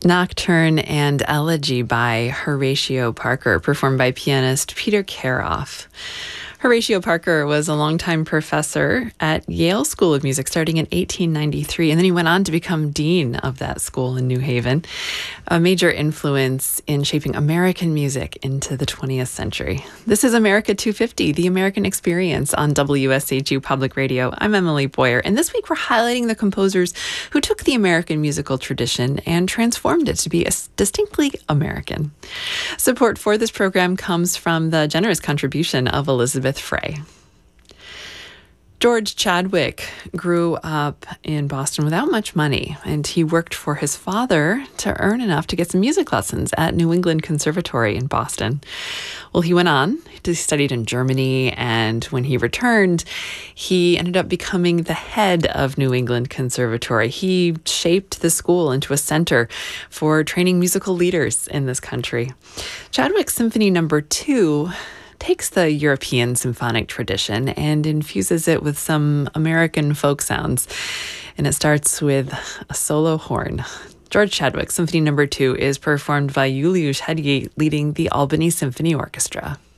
Nocturne and Elegy by Horatio Parker, performed by pianist Peter Karoff. Horatio Parker was a longtime professor at Yale School of Music starting in 1893, and then he went on to become dean of that school in New Haven, a major influence in shaping American music into the 20th century. This is America 250, the American Experience on WSHU Public Radio. I'm Emily Boyer, and this week we're highlighting the composers who took the American musical tradition and transformed it to be distinctly American. Support for this program comes from the generous contribution of Elizabeth Frey. George Chadwick grew up in Boston without much money, and he worked for his father to earn enough to get some music lessons at New England Conservatory in Boston. Well, he went on to study in Germany, and when he returned, he ended up becoming the head of New England Conservatory. He shaped the school into a center for training musical leaders in this country. Chadwick's Symphony No. 2 takes the European symphonic tradition and infuses it with some American folk sounds. And it starts with a solo horn. George Chadwick, Symphony No. 2, is performed by Juliusz Hegyé, leading the Albany Symphony Orchestra.